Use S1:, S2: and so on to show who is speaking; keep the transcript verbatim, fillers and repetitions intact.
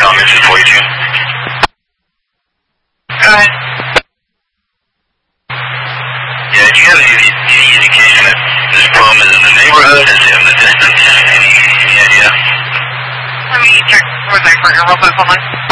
S1: Tom engine forty-two. Go ahead. Yeah, do you have any, any indication that this problem is in the neighborhood? Is it in the distance? Any, any idea?
S2: Let me check with my partner real quick, hold on.